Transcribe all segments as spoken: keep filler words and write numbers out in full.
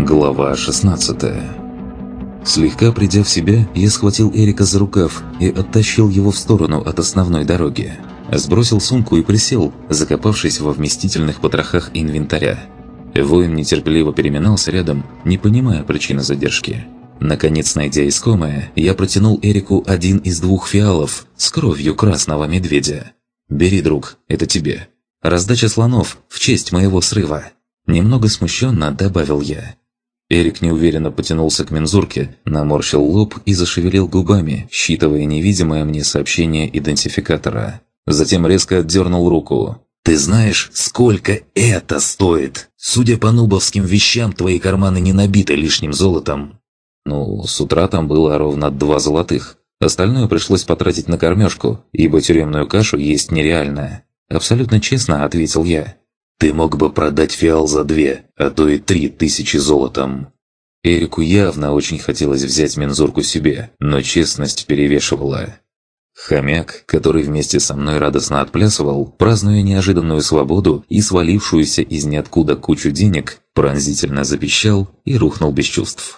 Глава шестнадцатая. Слегка придя в себя, я схватил Эрика за рукав и оттащил его в сторону от основной дороги. Сбросил сумку и присел, закопавшись во вместительных потрохах инвентаря. Воин нетерпеливо переминался рядом, не понимая причины задержки. Наконец, найдя искомое, я протянул Эрику один из двух фиалов с кровью красного медведя. «Бери, друг, это тебе. Раздача слонов в честь моего срыва». Немного смущенно добавил я. Эрик неуверенно потянулся к мензурке, наморщил лоб и зашевелил губами, считывая невидимое мне сообщение идентификатора. Затем резко отдернул руку. «Ты знаешь, сколько это стоит? Судя по нубовским вещам, твои карманы не набиты лишним золотом». Ну, с утра там было ровно два золотых. Остальное пришлось потратить на кормежку, ибо тюремную кашу есть нереально. Абсолютно честно ответил я. «Ты мог бы продать фиал за две, а то и три тысячи золотом». Эрику явно очень хотелось взять мензурку себе, но честность перевешивала. Хомяк, который вместе со мной радостно отплясывал, празднуя неожиданную свободу и свалившуюся из ниоткуда кучу денег, пронзительно запищал и рухнул без чувств.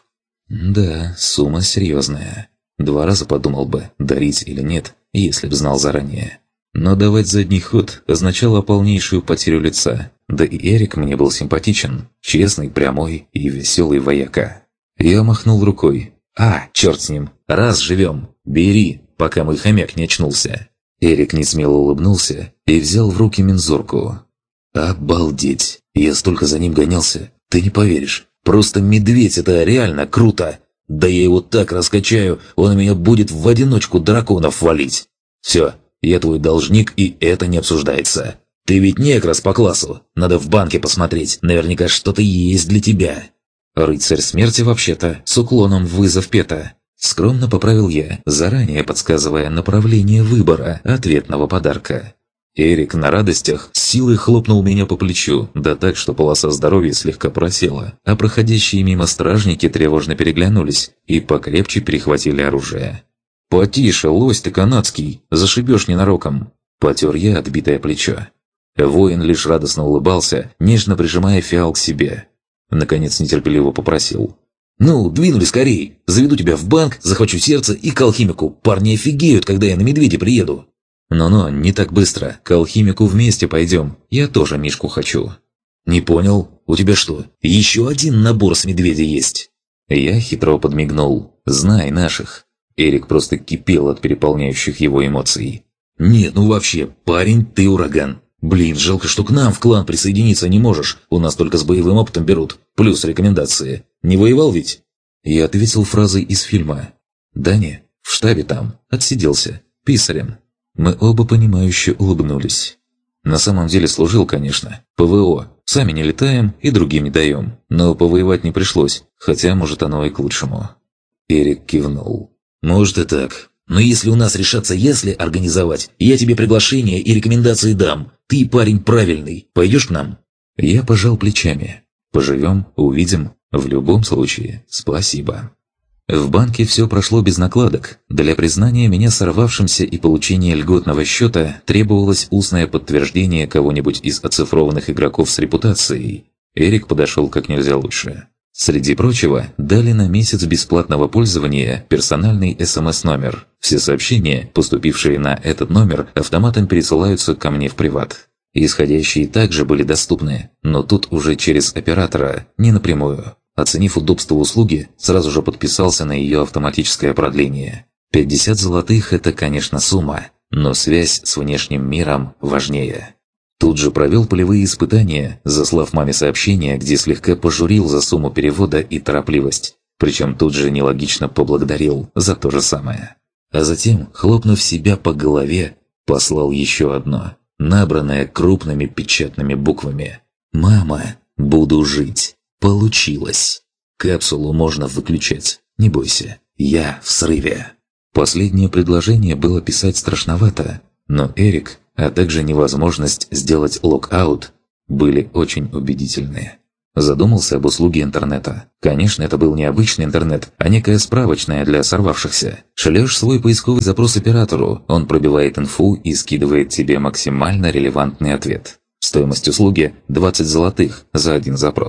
Да, сумма серьезная. Два раза подумал бы, дарить или нет, если б знал заранее. Но давать задний ход означало полнейшую потерю лица. Да и Эрик мне был симпатичен, честный, прямой и веселый вояка. Я махнул рукой. «А, черт с ним! Раз живем! Бери, пока мой хомяк не очнулся!» Эрик несмело улыбнулся и взял в руки мензурку. «Обалдеть! Я столько за ним гонялся! Ты не поверишь! Просто медведь — это реально круто! Да я его так раскачаю, он меня будет в одиночку драконов валить! Все!» Я твой должник, и это не обсуждается. Ты ведь некрас по классу. Надо в банке посмотреть. Наверняка что-то есть для тебя. Рыцарь смерти вообще-то, с уклоном в вызов пета. Скромно поправил я, заранее подсказывая направление выбора ответного подарка. Эрик на радостях с силой хлопнул меня по плечу, да так, что полоса здоровья слегка просела, а проходящие мимо стражники тревожно переглянулись и покрепче перехватили оружие. «Потише, лось ты канадский, зашибешь ненароком!» Потер я отбитое плечо. Воин лишь радостно улыбался, нежно прижимая фиал к себе. Наконец нетерпеливо попросил. «Ну, двинули скорей! Заведу тебя в банк, захвачу сердце и к алхимику. Парни офигеют, когда я на медведе приеду!» «Но-но, не так быстро. К алхимику вместе пойдем. Я тоже Мишку хочу». «Не понял. У тебя что, еще один набор с медведя есть?» Я хитро подмигнул. «Знай наших». Эрик просто кипел от переполняющих его эмоций. «Нет, ну вообще, парень, ты ураган. Блин, жалко, что к нам в клан присоединиться не можешь. У нас только с боевым опытом берут. Плюс рекомендации. Не воевал ведь?» Я ответил фразой из фильма. «Да не, в штабе там. Отсиделся. Писарем». Мы оба понимающе улыбнулись. На самом деле служил, конечно. ПВО. Сами не летаем и другим не даем. Но повоевать не пришлось. Хотя, может, оно и к лучшему. Эрик кивнул. «Может и так. Но если у нас решатся ясли организовать, я тебе приглашение и рекомендации дам. Ты парень правильный. Пойдешь к нам?» Я пожал плечами. «Поживем, увидим. В любом случае, спасибо». В банке все прошло без накладок. Для признания меня сорвавшимся и получения льготного счета требовалось устное подтверждение кого-нибудь из оцифрованных игроков с репутацией. Эрик подошел как нельзя лучше. Среди прочего, дали на месяц бесплатного пользования персональный эс эм эс-номер. Все сообщения, поступившие на этот номер, автоматом пересылаются ко мне в приват. Исходящие также были доступны, но тут уже через оператора, не напрямую. Оценив удобство услуги, сразу же подписался на ее автоматическое продление. пятьдесят золотых – это, конечно, сумма, но связь с внешним миром важнее. Тут же провел полевые испытания, заслав маме сообщение, где слегка пожурил за сумму перевода и торопливость. Причем тут же нелогично поблагодарил за то же самое. А затем, хлопнув себя по голове, послал еще одно, набранное крупными печатными буквами. «Мама, буду жить. Получилось. Капсулу можно выключать. Не бойся, я в срыве». Последнее предложение было писать страшновато, но Эрик, а также невозможность сделать лог-аут, были очень убедительные. Задумался об услуге интернета. Конечно, это был не обычный интернет, а некая справочная для сорвавшихся. Шлешь свой поисковый запрос оператору, он пробивает инфу и скидывает тебе максимально релевантный ответ. Стоимость услуги – двадцать золотых за один запрос.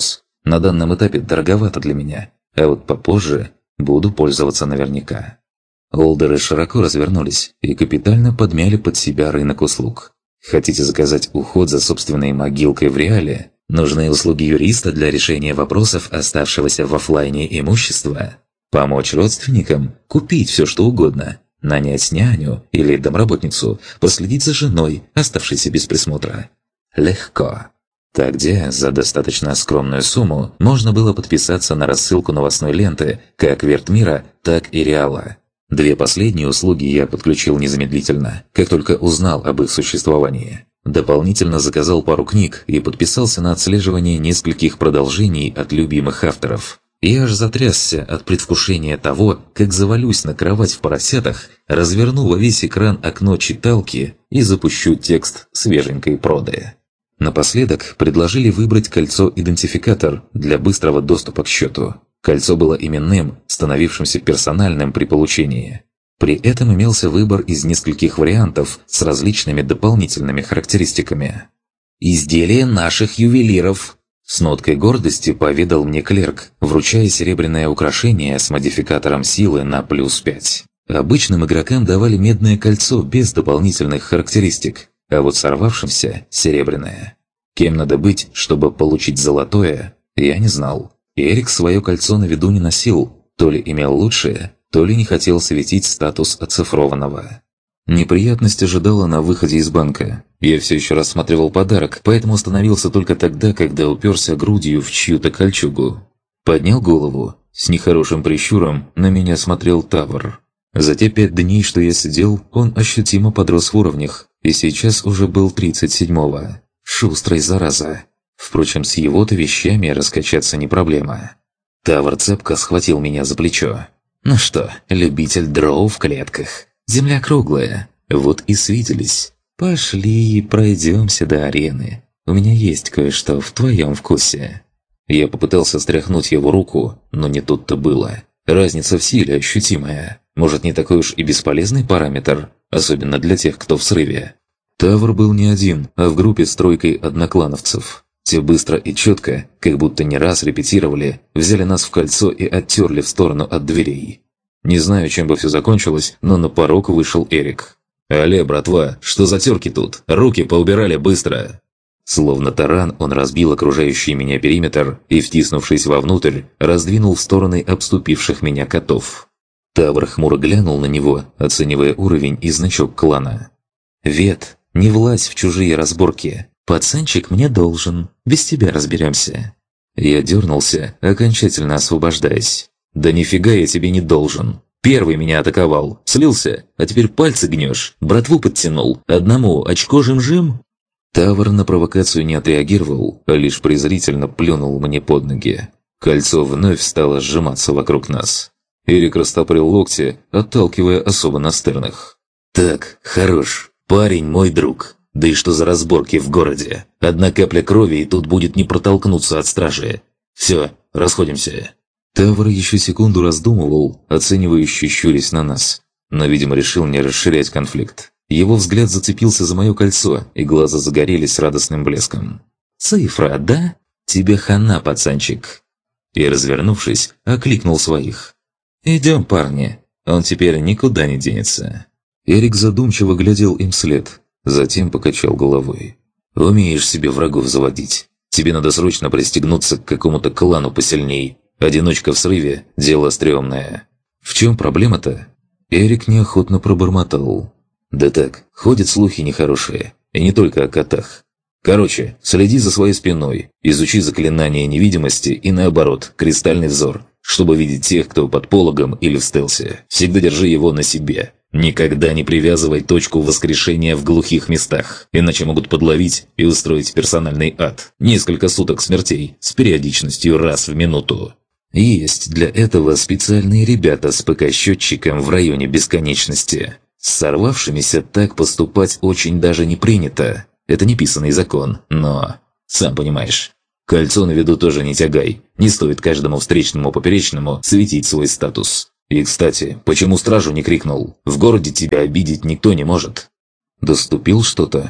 На данном этапе дороговато для меня, а вот попозже буду пользоваться наверняка. Олдеры широко развернулись и капитально подмяли под себя рынок услуг. Хотите заказать уход за собственной могилкой в реале? Нужны услуги юриста для решения вопросов оставшегося в офлайне имущества? Помочь родственникам? Купить все что угодно? Нанять няню или домработницу? Последить за женой, оставшейся без присмотра? Легко. Так где за достаточно скромную сумму можно было подписаться на рассылку новостной ленты как Вертмира, так и Реала. Две последние услуги я подключил незамедлительно, как только узнал об их существовании. Дополнительно заказал пару книг и подписался на отслеживание нескольких продолжений от любимых авторов. Я аж затрясся от предвкушения того, как завалюсь на кровать в поросятах, разверну во весь экран окно читалки и запущу текст свеженькой проды. Напоследок предложили выбрать кольцо-идентификатор для быстрого доступа к счету. Кольцо было именным, становившимся персональным при получении. При этом имелся выбор из нескольких вариантов с различными дополнительными характеристиками. «Изделие наших ювелиров!» С ноткой гордости поведал мне клерк, вручая серебряное украшение с модификатором силы на плюс пять. Обычным игрокам давали медное кольцо без дополнительных характеристик, а вот сорвавшимся – серебряное. Кем надо быть, чтобы получить золотое, я не знал. Эрик свое кольцо на виду не носил, то ли имел лучшее, то ли не хотел светить статус оцифрованного. Неприятность ожидала на выходе из банка. Я все еще рассматривал подарок, поэтому остановился только тогда, когда уперся грудью в чью-то кольчугу. Поднял голову. С нехорошим прищуром на меня смотрел Тавр. За те пять дней, что я сидел, он ощутимо подрос в уровнях, и сейчас уже был тридцать седьмого. Шустрый, зараза. Впрочем, с его-то вещами раскачаться не проблема. Тавр цепко схватил меня за плечо. «Ну что, любитель дроу в клетках? Земля круглая. Вот и свиделись. Пошли, пройдемся до арены. У меня есть кое-что в твоем вкусе». Я попытался стряхнуть его руку, но не тут-то было. Разница в силе ощутимая. Может, не такой уж и бесполезный параметр, особенно для тех, кто в срыве. Тавр был не один, а в группе с тройкой одноклановцев. Те быстро и четко, как будто не раз репетировали, взяли нас в кольцо и оттерли в сторону от дверей. Не знаю, чем бы все закончилось, но на порог вышел Эрик. «Алле, братва, что за терки тут? Руки поубирали быстро!» Словно таран, он разбил окружающий меня периметр и, втиснувшись вовнутрь, раздвинул в стороны обступивших меня котов. Тавр хмуро глянул на него, оценивая уровень и значок клана. «Вет, не влазь в чужие разборки. Пацанчик мне должен. Без тебя разберемся». Я дернулся, окончательно освобождаясь. «Да нифига я тебе не должен. Первый меня атаковал. Слился, а теперь пальцы гнешь. Братву подтянул. Одному очко жим-жим?» Тавр на провокацию не отреагировал, а лишь презрительно плюнул мне под ноги. Кольцо вновь стало сжиматься вокруг нас. Эрик растопырил локти, отталкивая особо настырных. «Так, хорош. Парень мой друг. Да и что за разборки в городе? Одна капля крови, и тут будет не протолкнуться от стражи. Все, расходимся». Тавр еще секунду раздумывал, оценивающе щурясь на нас. Но, видимо, решил не расширять конфликт. Его взгляд зацепился за мое кольцо, и глаза загорелись радостным блеском. «Цифра, да? Тебе хана, пацанчик!» И, развернувшись, окликнул своих. «Идем, парни, он теперь никуда не денется». Эрик задумчиво глядел им вслед, затем покачал головой. «Умеешь себе врагов заводить. Тебе надо срочно пристегнуться к какому-то клану посильней. Одиночка в срыве – дело стрёмное». «В чем проблема-то?» Эрик неохотно пробормотал. «Да так, ходят слухи нехорошие, и не только о котах. Короче, следи за своей спиной, изучи заклинание невидимости и наоборот, кристальный взор, чтобы видеть тех, кто под пологом или в стелсе. Всегда держи его на себе. Никогда не привязывай точку воскрешения в глухих местах, иначе могут подловить и устроить персональный ад. Несколько суток смертей с периодичностью раз в минуту. Есть для этого специальные ребята с ПК-счетчиком в районе бесконечности. С сорвавшимися так поступать очень даже не принято. Это не писанный закон, но... Сам понимаешь. Кольцо на виду тоже не тягай. Не стоит каждому встречному поперечному светить свой статус. И, кстати, почему стражу не крикнул? В городе тебя обидеть никто не может. Доступил что-то?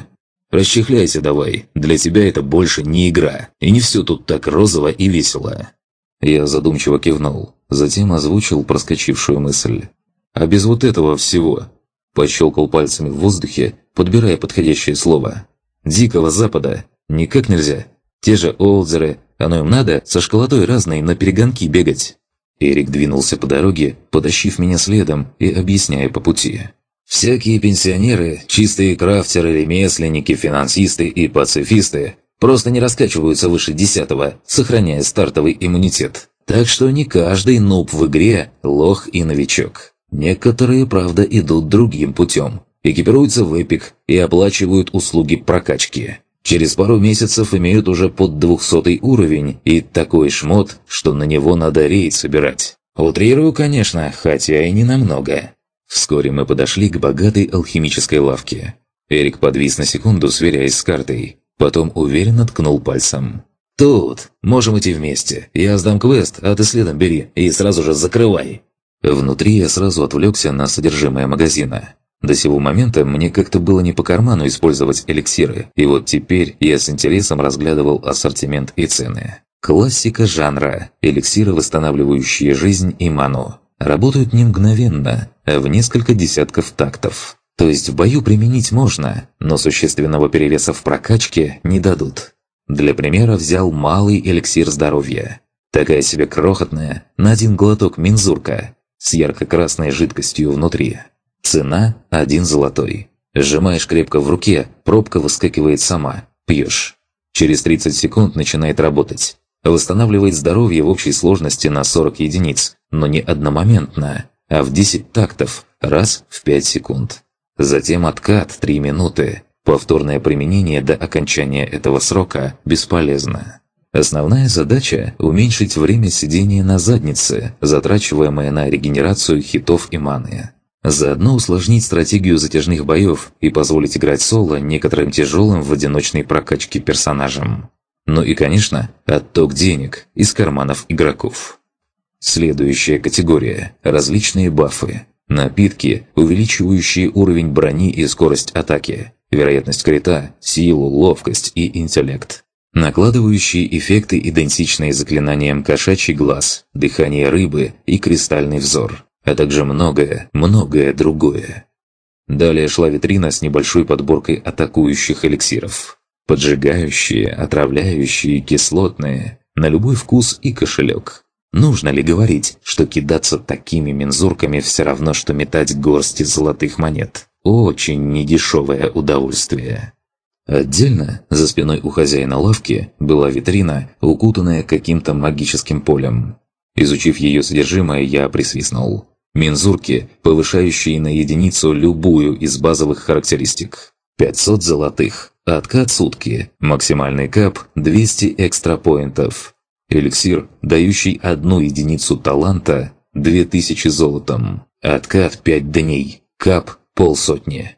Расчехляйся давай, для тебя это больше не игра, и не все тут так розово и весело». Я задумчиво кивнул, затем озвучил проскочившую мысль. «А без вот этого всего...» Пощелкал пальцами в воздухе, подбирая подходящее слово. «Дикого Запада никак нельзя. Те же олдзеры, оно им надо со школотой разной на перегонки бегать». Эрик двинулся по дороге, потащив меня следом и объясняя по пути. «Всякие пенсионеры, чистые крафтеры, ремесленники, финансисты и пацифисты просто не раскачиваются выше десятого, сохраняя стартовый иммунитет. Так что не каждый нуб в игре – лох и новичок. Некоторые, правда, идут другим путем. Экипируются в эпик и оплачивают услуги прокачки. Через пару месяцев имеют уже под двухсотый уровень и такой шмот, что на него надо рейд собирать. Утрирую, конечно, хотя и не намного». Вскоре мы подошли к богатой алхимической лавке. Эрик подвис на секунду, сверяясь с картой. Потом уверенно ткнул пальцем. «Тут! Можем идти вместе. Я сдам квест, а ты следом бери и сразу же закрывай». Внутри я сразу отвлекся на содержимое магазина. До сего момента мне как-то было не по карману использовать эликсиры, и вот теперь я с интересом разглядывал ассортимент и цены. Классика жанра – эликсиры, восстанавливающие жизнь и ману. Работают не мгновенно, а в несколько десятков тактов. То есть в бою применить можно, но существенного перевеса в прокачке не дадут. Для примера взял малый эликсир здоровья. Такая себе крохотная, на один глоток мензурка, с ярко-красной жидкостью внутри. Цена – один золотой. Сжимаешь крепко в руке, пробка выскакивает сама. Пьешь. Через тридцать секунд начинает работать. Восстанавливает здоровье в общей сложности на сорок единиц, но не одномоментно, а в десять тактов, раз в пять секунд. Затем откат три минуты. Повторное применение до окончания этого срока бесполезно. Основная задача – уменьшить время сидения на заднице, затрачиваемое на регенерацию хитов и маны. Заодно усложнить стратегию затяжных боев и позволить играть соло некоторым тяжелым в одиночной прокачке персонажам. Ну и, конечно, отток денег из карманов игроков. Следующая категория – различные бафы. Напитки, увеличивающие уровень брони и скорость атаки, вероятность крита, силу, ловкость и интеллект. Накладывающие эффекты, идентичные заклинаниям кошачий глаз, дыхание рыбы и кристальный взор, а также многое, многое другое. Далее шла витрина с небольшой подборкой атакующих эликсиров. Поджигающие, отравляющие, кислотные, на любой вкус и кошелек. Нужно ли говорить, что кидаться такими мензурками все равно, что метать горсти золотых монет? Очень недешевое удовольствие. Отдельно, за спиной у хозяина лавки, была витрина, укутанная каким-то магическим полем. Изучив ее содержимое, я присвистнул. Мензурки, повышающие на единицу любую из базовых характеристик. пятьсот золотых, откат сутки, максимальный кап двести экстрапоинтов. Эликсир, дающий одну единицу таланта, две тысячи золотом. Откат пять дней, кап полсотни.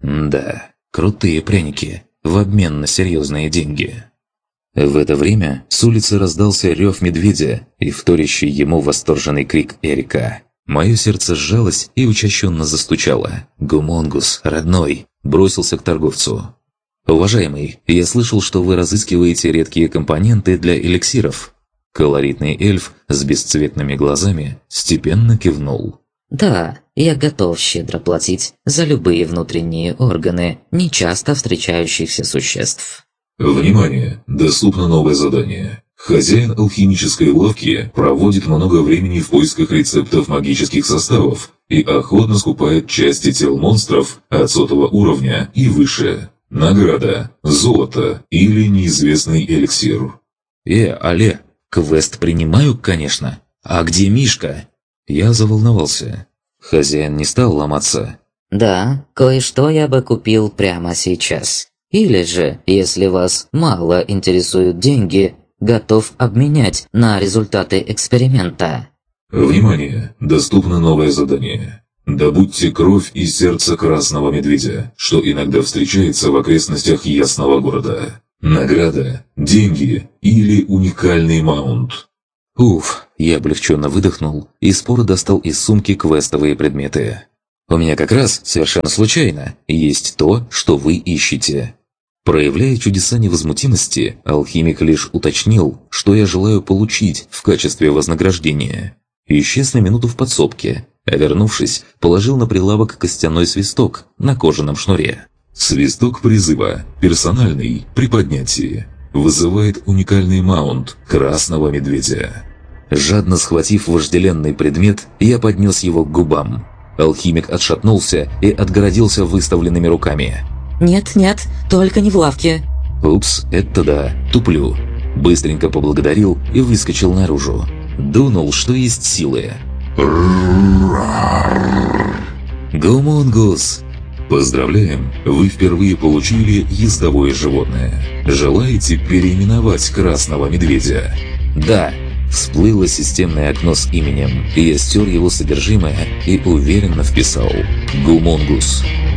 Да, крутые пряники. В обмен на серьезные деньги. В это время с улицы раздался рев медведя и вторящий ему восторженный крик Эрика. Мое сердце сжалось и учащенно застучало. «Гумонгус, родной!» бросился к торговцу. «Уважаемый, я слышал, что вы разыскиваете редкие компоненты для эликсиров». Колоритный эльф с бесцветными глазами степенно кивнул. «Да, я готов щедро платить за любые внутренние органы нечасто встречающихся существ». Внимание! Доступно новое задание. Хозяин алхимической лавки проводит много времени в поисках рецептов магических составов и охотно скупает части тел монстров от сотого уровня и выше. Награда – золото или неизвестный эликсир. «Э, алле, квест принимаю, конечно. А где Мишка?» Я заволновался. Хозяин не стал ломаться. «Да, кое-что я бы купил прямо сейчас. Или же, если вас мало интересуют деньги, готов обменять на результаты эксперимента». Внимание! Доступно новое задание. Добудьте кровь из сердца красного медведя, что иногда встречается в окрестностях Ясного города. Награда – деньги или уникальный маунт. Уф, я облегченно выдохнул и споро достал из сумки квестовые предметы. «У меня как раз, совершенно случайно, есть то, что вы ищете». Проявляя чудеса невозмутимости, алхимик лишь уточнил, что я желаю получить в качестве вознаграждения. Исчез на минуту в подсобке, а вернувшись, положил на прилавок костяной свисток на кожаном шнуре. Свисток призыва, персональный, при поднятии. Вызывает уникальный маунт красного медведя. Жадно схватив вожделенный предмет, я поднес его к губам. Алхимик отшатнулся и отгородился выставленными руками. «Нет, нет, только не в лавке». «Упс, это да, туплю». Быстренько поблагодарил и выскочил наружу. Дунул, что есть силы. Гумунгус! Поздравляем, вы впервые получили ездовое животное. Желаете переименовать красного медведя? Да. Всплыло системное окно с именем, и я стер его содержимое и уверенно вписал «Гумунгус».